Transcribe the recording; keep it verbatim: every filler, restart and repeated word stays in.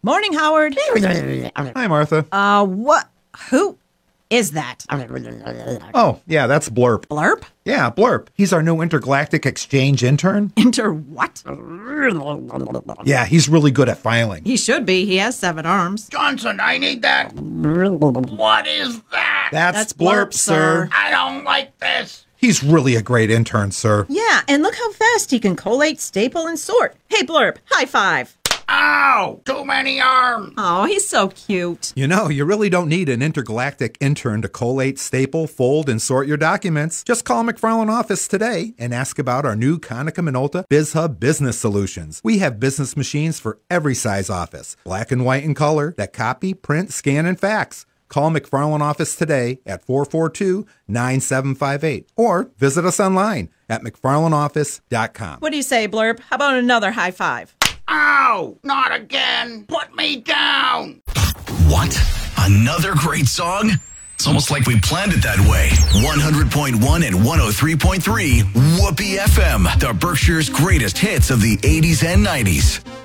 Morning, Howard. Hi, Martha. Uh, what? Who is that? Oh, yeah, that's Blurp. Blurp? Yeah, Blurp. He's our new intergalactic exchange intern. Inter what? Yeah, he's really good at filing. He should be. He has seven arms. Johnson, I need that. What is that? That's, That's Blurp, Blurp, sir. sir. I don't like this. He's really a great intern, sir. Yeah, and look how fast he can collate, staple, and sort. Hey, Blurp, high five. Ow! Too many arms. Oh, he's so cute. You know, you really don't need an intergalactic intern to collate, staple, fold, and sort your documents. Just call McFarland Office today and ask about our new Konica Minolta BizHub Business Solutions. We have business machines for every size office, black and white and color, that copy, print, scan, and fax. Call McFarland Office today at four four two, nine seven five eight or visit us online at mcfarland office dot com. What do you say, Blurp? How about another high five? Ow! Not again. Put me down. What? Another great song? It's almost like we planned it that way. one hundred point one and one oh three point three Whoopee F M, the Berkshire's greatest hits of the eighties and nineties.